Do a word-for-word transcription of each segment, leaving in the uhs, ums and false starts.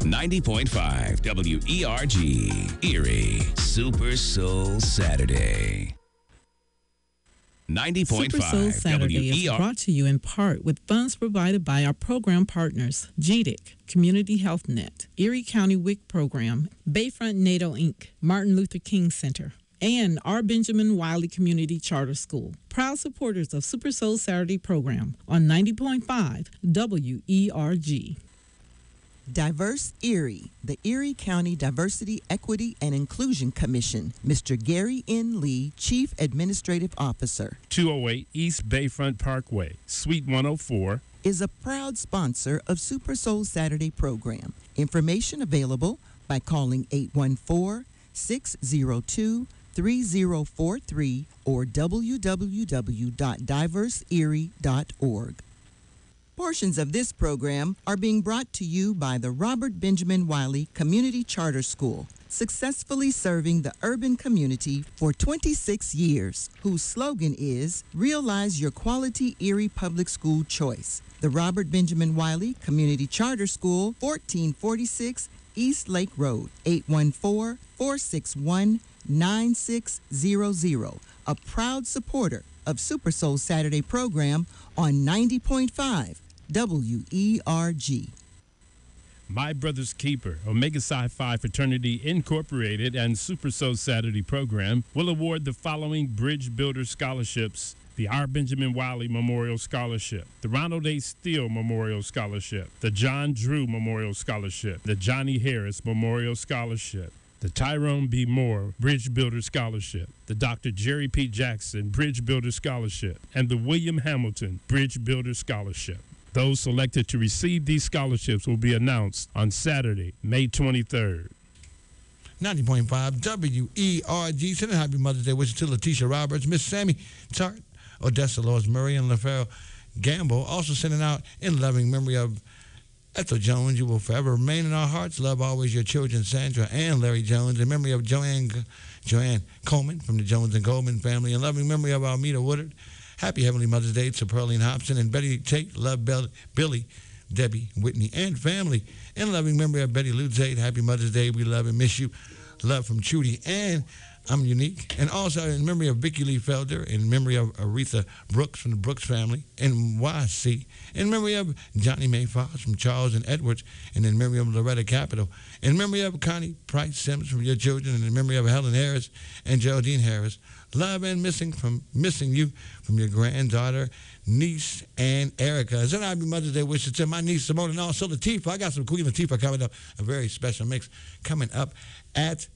ninety point five W E R G, Erie, Super Soul Saturday. ninety point five Super Soul Saturday W E R G. is brought to you in part with funds provided by our program partners, G D I C, Community Health Net, Erie County W I C Program, Bayfront NATO Incorporated, Martin Luther King Center, and our Benjamin Wiley Community Charter School. Proud supporters of Super Soul Saturday program on ninety point five W E R G. Diverse Erie, the Erie County Diversity, Equity, and Inclusion Commission. Mister Gary N. Lee, Chief Administrative Officer. two oh eight East Bayfront Parkway, Suite one oh four. Is a proud sponsor of Super Soul Saturday program. Information available by calling eight one four, six oh two, three oh four three or w w w dot diverse erie dot org. Portions of this program are being brought to you by the Robert Benjamin Wiley Community Charter School, successfully serving the urban community for twenty-six years, whose slogan is Realize Your Quality Erie Public School Choice. The Robert Benjamin Wiley Community Charter School, fourteen forty-six East Lake Road, eight one four, four six one, nine six zero zero, a proud supporter of Super Soul Saturday program on ninety point five W E R G. My Brother's Keeper, Omega Psi Phi Fraternity Incorporated, and Super Soul Saturday program will award the following Bridge Builder scholarships: the R. Benjamin Wiley Memorial Scholarship, the Ronald A. Steele Memorial Scholarship, the John Drew Memorial Scholarship, the Johnny Harris Memorial Scholarship, the Tyrone B. Moore Bridge Builder Scholarship, the Doctor Jerry P. Jackson Bridge Builder Scholarship, and the William Hamilton Bridge Builder Scholarship. Those selected to receive these scholarships will be announced on Saturday, May twenty-third. ninety point five W E R G. Sending happy Mother's Day wishes to Letitia Roberts, Miss Sammy Tart, Odessa Lois Murray, and LaFaro Gamble. Also sending out in loving memory of Ethel Jones. You will forever remain in our hearts. Love always your children, Sandra and Larry Jones. In memory of Joanne, Joanne Coleman from the Jones and Goldman family. In loving memory of Almeda Woodard. Happy Heavenly Mother's Day to Pearline Hobson and Betty Tate. Love Bill, Billy, Debbie, Whitney, and family. In loving memory of Betty Lou Tate. Happy Mother's Day. We love and miss you. Love from Trudy and I'm Unique. And also in memory of Vicki Lee Felder. In memory of Aretha Brooks from the Brooks family. In Y C. In memory of Johnny May Fox from Charles and Edwards. And in memory of Loretta Capito. In memory of Connie Price Sims from your children. And in memory of Helen Harris and Geraldine Harris. Love and missing from missing you from your granddaughter, niece, and Erica. And then happy Mother's Day wishes to my niece Simone and also Latifah. I got some Queen Latifah coming up, a very special mix coming up at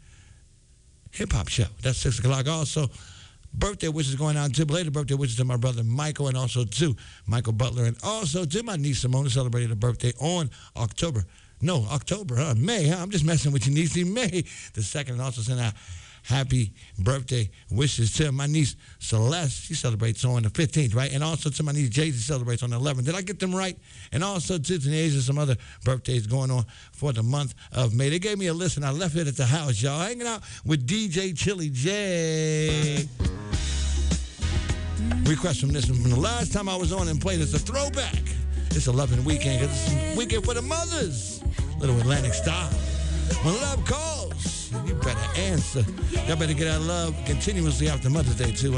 Hip Hop Show. That's six o'clock. Also, birthday wishes going out to belated birthday wishes to my brother Michael and also to Michael Butler and also to my niece Simone, who celebrated her birthday on October. No, October, huh? May, huh? I'm just messing with you, niece. May the second, and also send out happy birthday wishes to my niece Celeste. She celebrates on the fifteenth, right? And also to my niece Jay, she celebrates on the eleventh. Did I get them right? And also to Tanasia and some other birthdays going on for the month of May. They gave me a list and I left it at the house, y'all. Hanging out with D J Chili J. Request from this one from the last time I was on and played. It's a throwback. It's a loving weekend because it's a weekend for the mothers. Little Atlantic style. When love calls, you better answer. Y'all better get our love continuously after Mother's Day, too.